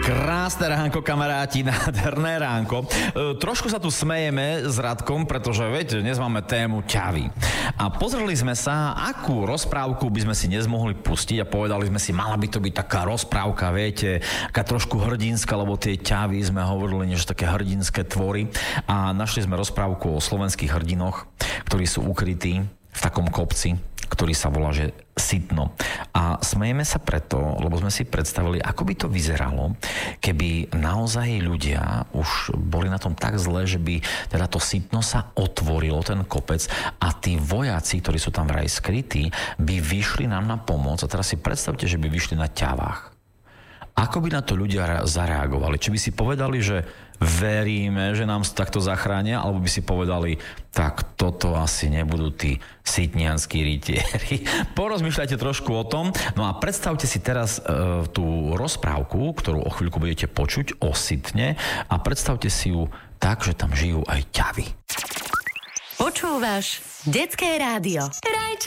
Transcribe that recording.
Krásne ránko, kamaráti, nádherné ránko. Trošku sa tu smejeme s Radkom, pretože, viete, dnes máme tému ťavy. A pozreli sme sa, akú rozprávku by sme si dnes mohli pustiť a povedali sme si, mala by to byť taká rozprávka, viete, taká trošku hrdinská, lebo tie ťavy sme hovorili, že také hrdinské tvory. A našli sme rozprávku o slovenských hrdinoch, ktorí sú ukrytí v takom kopci, ktorý sa volá, že Sitno. A smejeme sa preto, lebo sme si predstavili, ako by to vyzeralo, keby naozaj ľudia už boli na tom tak zle, že by teda to Sitno sa otvorilo, ten kopec, a tí vojaci, ktorí sú tam vraj skrytí, by vyšli nám na pomoc. A teraz si predstavte, že by vyšli na ťavách. Ako by na to ľudia zareagovali? Či by si povedali, že veríme, že nám takto zachránia, alebo by si povedali, tak toto asi nebudú tí sitnianskí rytieri. Porozmýšľajte trošku o tom. No a predstavte si teraz tú rozprávku, ktorú o chvíľku budete počuť o Sitne, a predstavte si ju tak, že tam žijú aj ťavy. Počúvaš Detské rádio.